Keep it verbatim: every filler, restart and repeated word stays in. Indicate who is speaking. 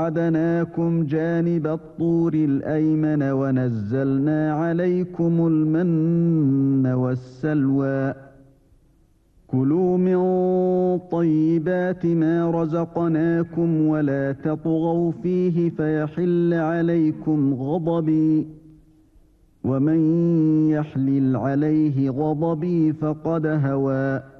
Speaker 1: وواعدناكم جانب الطور الأيمن ونزلنا عليكم المن والسلوى كلوا من طيبات ما رزقناكم ولا تطغوا فيه فيحل عليكم غضبي ومن يحلل عليه غضبي فقد هوى